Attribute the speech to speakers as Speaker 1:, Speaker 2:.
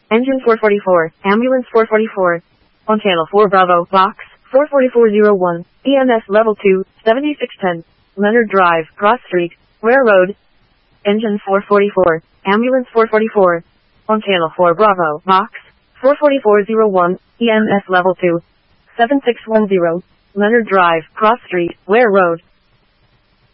Speaker 1: Engine 444, Ambulance 444. On channel 4 Bravo, Box 44401, EMS Level 2, 7610. Leonard Drive, Cross Street, Ware Road. Engine 444, Ambulance 444. On channel 4 Bravo, Box 44401, EMS Level 2, 7610. Leonard Drive, Cross Street, Ware Road.